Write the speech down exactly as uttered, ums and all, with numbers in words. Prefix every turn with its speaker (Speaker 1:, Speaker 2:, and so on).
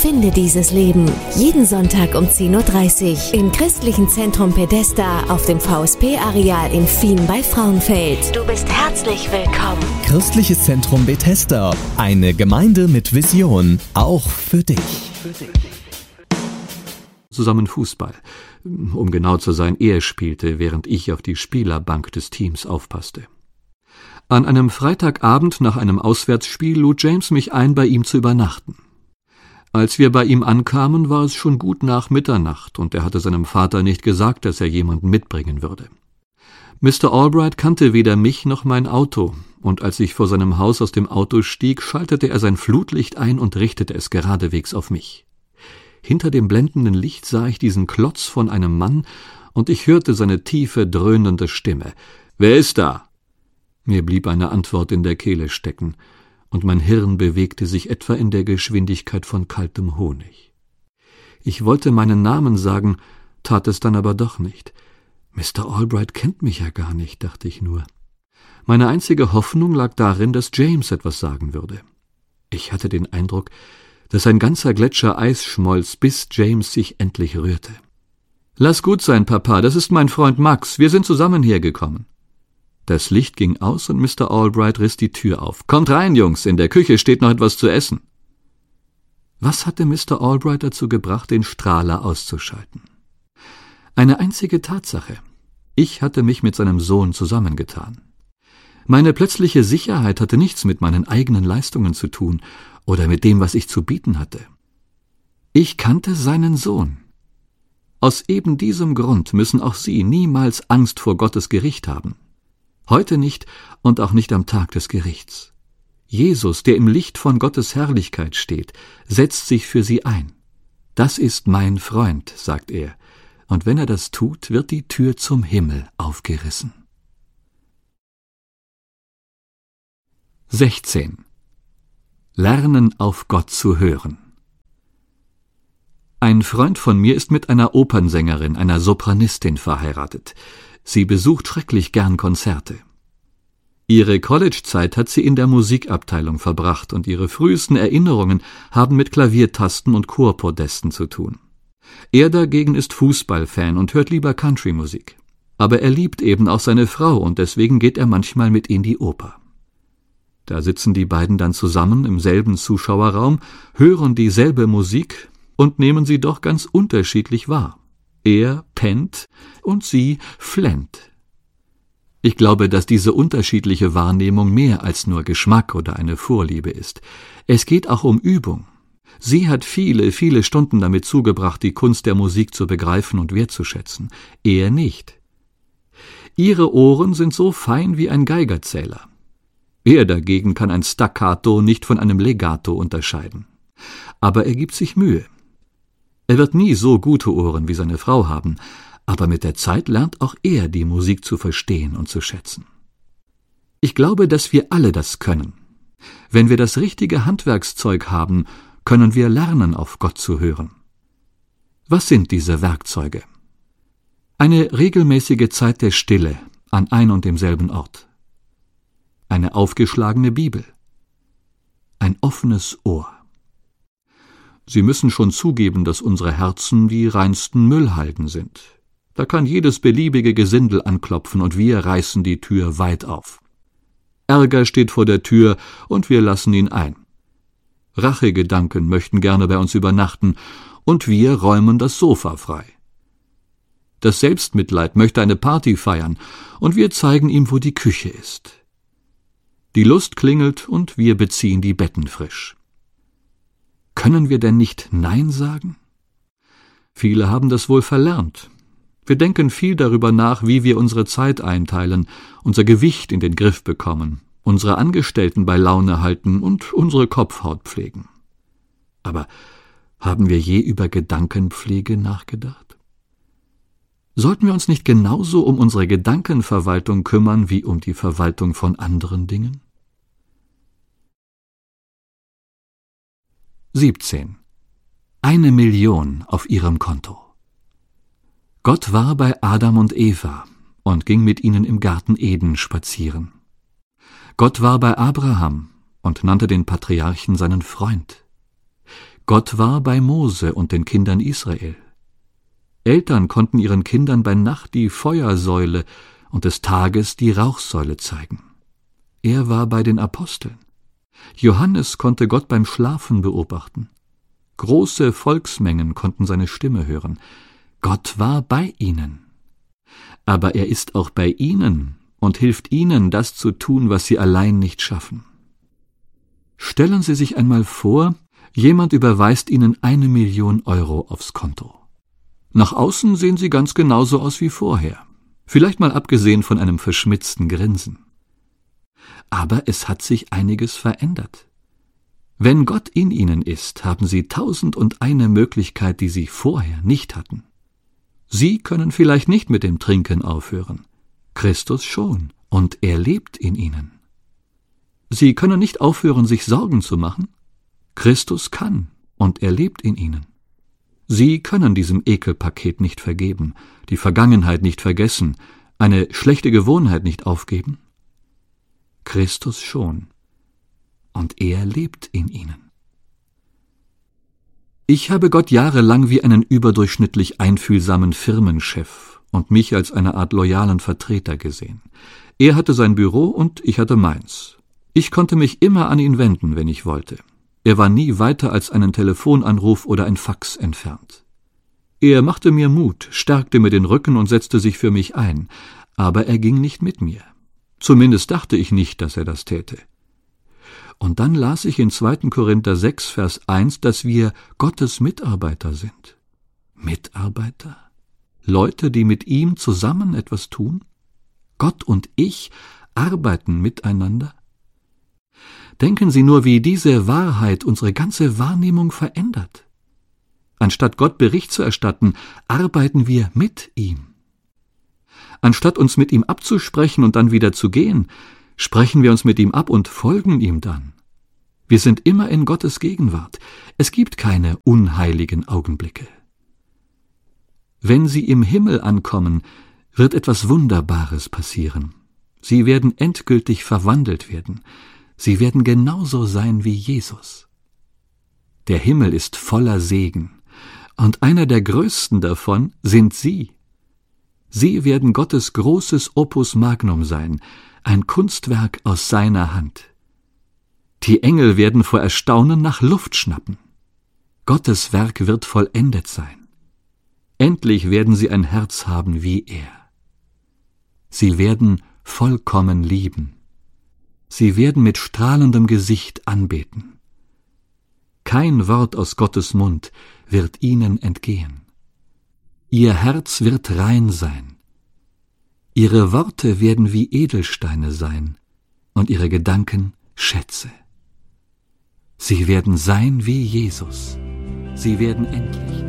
Speaker 1: Finde dieses Leben. Jeden Sonntag um zehn Uhr dreißig im Christlichen Zentrum Bethesda auf dem V S P-Areal in Fien bei Frauenfeld. Du bist herzlich willkommen.
Speaker 2: Christliches Zentrum Bethesda. Eine Gemeinde mit Vision. Auch für dich. Für dich.
Speaker 3: Zusammen Fußball. Um genau zu sein, er spielte, während ich auf die Spielerbank des Teams aufpasste. An einem Freitagabend nach einem Auswärtsspiel lud James mich ein, bei ihm zu übernachten. Als wir bei ihm ankamen, war es schon gut nach Mitternacht, und er hatte seinem Vater nicht gesagt, dass er jemanden mitbringen würde. Mister Albright kannte weder mich noch mein Auto, und als ich vor seinem Haus aus dem Auto stieg, schaltete er sein Flutlicht ein und richtete es geradewegs auf mich. Hinter dem blendenden Licht sah ich diesen Klotz von einem Mann, und ich hörte seine tiefe, dröhnende Stimme. »Wer ist da?« Mir blieb eine Antwort in der Kehle stecken, und mein Hirn bewegte sich etwa in der Geschwindigkeit von kaltem Honig. Ich wollte meinen Namen sagen, tat es dann aber doch nicht. Mister Albright kennt mich ja gar nicht, dachte ich nur. Meine einzige Hoffnung lag darin, dass James etwas sagen würde. Ich hatte den Eindruck, dass ein ganzer Gletscher Eis schmolz, bis James sich endlich rührte. »Lass gut sein, Papa, das ist mein Freund Max, wir sind zusammen hergekommen.« Das Licht ging aus und Mister Albright riss die Tür auf. »Kommt rein, Jungs, in der Küche steht noch etwas zu essen.« Was hatte Mister Albright dazu gebracht, den Strahler auszuschalten? Eine einzige Tatsache. Ich hatte mich mit seinem Sohn zusammengetan. Meine plötzliche Sicherheit hatte nichts mit meinen eigenen Leistungen zu tun oder mit dem, was ich zu bieten hatte. Ich kannte seinen Sohn. Aus eben diesem Grund müssen auch Sie niemals Angst vor Gottes Gericht haben. Heute nicht und auch nicht am Tag des Gerichts. Jesus, der im Licht von Gottes Herrlichkeit steht, setzt sich für Sie ein. Das ist mein Freund, sagt er, und wenn er das tut, wird die Tür zum Himmel aufgerissen. sechzehn. Lernen, auf Gott zu hören. Ein Freund von mir ist mit einer Opernsängerin, einer Sopranistin, verheiratet. Sie besucht schrecklich gern Konzerte. Ihre Collegezeit hat sie in der Musikabteilung verbracht, und ihre frühesten Erinnerungen haben mit Klaviertasten und Chorpodesten zu tun. Er dagegen ist Fußballfan und hört lieber Countrymusik. Aber er liebt eben auch seine Frau, und deswegen geht er manchmal mit in die Oper. Da sitzen die beiden dann zusammen im selben Zuschauerraum, hören dieselbe Musik und nehmen sie doch ganz unterschiedlich wahr. Er pennt und sie flennt. Ich glaube, dass diese unterschiedliche Wahrnehmung mehr als nur Geschmack oder eine Vorliebe ist. Es geht auch um Übung. Sie hat viele, viele Stunden damit zugebracht, die Kunst der Musik zu begreifen und wertzuschätzen. Er nicht. Ihre Ohren sind so fein wie ein Geigerzähler. Er dagegen kann ein Staccato nicht von einem Legato unterscheiden. Aber er gibt sich Mühe. Er wird nie so gute Ohren wie seine Frau haben, aber mit der Zeit lernt auch er, die Musik zu verstehen und zu schätzen. Ich glaube, dass wir alle das können. Wenn wir das richtige Handwerkszeug haben, können wir lernen, auf Gott zu hören. Was sind diese Werkzeuge? Eine regelmäßige Zeit der Stille an ein und demselben Ort. Eine aufgeschlagene Bibel. Ein offenes Ohr. Sie müssen schon zugeben, dass unsere Herzen die reinsten Müllhalden sind. Da kann jedes beliebige Gesindel anklopfen und wir reißen die Tür weit auf. Ärger steht vor der Tür und wir lassen ihn ein. Rachegedanken möchten gerne bei uns übernachten und wir räumen das Sofa frei. Das Selbstmitleid möchte eine Party feiern und wir zeigen ihm, wo die Küche ist. Die Lust klingelt und wir beziehen die Betten frisch. Können wir denn nicht Nein sagen? Viele haben das wohl verlernt. Wir denken viel darüber nach, wie wir unsere Zeit einteilen, unser Gewicht in den Griff bekommen, unsere Angestellten bei Laune halten und unsere Kopfhaut pflegen. Aber haben wir je über Gedankenpflege nachgedacht? Sollten wir uns nicht genauso um unsere Gedankenverwaltung kümmern wie um die Verwaltung von anderen Dingen? siebzehn. Eine Million auf ihrem Konto. Gott war bei Adam und Eva und ging mit ihnen im Garten Eden spazieren. Gott war bei Abraham und nannte den Patriarchen seinen Freund. Gott war bei Mose und den Kindern Israel. Eltern konnten ihren Kindern bei Nacht die Feuersäule und des Tages die Rauchsäule zeigen. Er war bei den Aposteln. Johannes konnte Gott beim Schlafen beobachten. Große Volksmengen konnten seine Stimme hören. Gott war bei ihnen. Aber er ist auch bei ihnen und hilft ihnen, das zu tun, was sie allein nicht schaffen. Stellen Sie sich einmal vor, jemand überweist Ihnen eine Million Euro aufs Konto. Nach außen sehen Sie ganz genauso aus wie vorher, vielleicht mal abgesehen von einem verschmitzten Grinsen. Aber es hat sich einiges verändert. Wenn Gott in Ihnen ist, haben Sie tausend und eine Möglichkeit, die Sie vorher nicht hatten. Sie können vielleicht nicht mit dem Trinken aufhören, Christus schon, und er lebt in Ihnen. Sie können nicht aufhören, sich Sorgen zu machen, Christus kann, und er lebt in Ihnen. Sie können diesem Ekelpaket nicht vergeben, die Vergangenheit nicht vergessen, eine schlechte Gewohnheit nicht aufgeben. Christus schon, und er lebt in Ihnen. Ich habe Gott jahrelang wie einen überdurchschnittlich einfühlsamen Firmenchef und mich als eine Art loyalen Vertreter gesehen. Er hatte sein Büro und ich hatte meins. Ich konnte mich immer an ihn wenden, wenn ich wollte. Er war nie weiter als einen Telefonanruf oder ein Fax entfernt. Er machte mir Mut, stärkte mir den Rücken und setzte sich für mich ein, aber er ging nicht mit mir. Zumindest dachte ich nicht, dass er das täte. Und dann las ich in zweiten Korinther sechs, Vers eins, dass wir Gottes Mitarbeiter sind. Mitarbeiter? Leute, die mit ihm zusammen etwas tun? Gott und ich arbeiten miteinander? Denken Sie nur, wie diese Wahrheit unsere ganze Wahrnehmung verändert. Anstatt Gott Bericht zu erstatten, arbeiten wir mit ihm. Anstatt uns mit ihm abzusprechen und dann wieder zu gehen, sprechen wir uns mit ihm ab und folgen ihm dann. Wir sind immer in Gottes Gegenwart. Es gibt keine unheiligen Augenblicke. Wenn Sie im Himmel ankommen, wird etwas Wunderbares passieren. Sie werden endgültig verwandelt werden. Sie werden genauso sein wie Jesus. Der Himmel ist voller Segen, und einer der größten davon sind Sie. Sie werden Gottes großes Opus Magnum sein, ein Kunstwerk aus seiner Hand. Die Engel werden vor Erstaunen nach Luft schnappen. Gottes Werk wird vollendet sein. Endlich werden Sie ein Herz haben wie er. Sie werden vollkommen lieben. Sie werden mit strahlendem Gesicht anbeten. Kein Wort aus Gottes Mund wird ihnen entgehen. Ihr Herz wird rein sein. Ihre Worte werden wie Edelsteine sein und ihre Gedanken Schätze. Sie werden sein wie Jesus. Sie werden endlich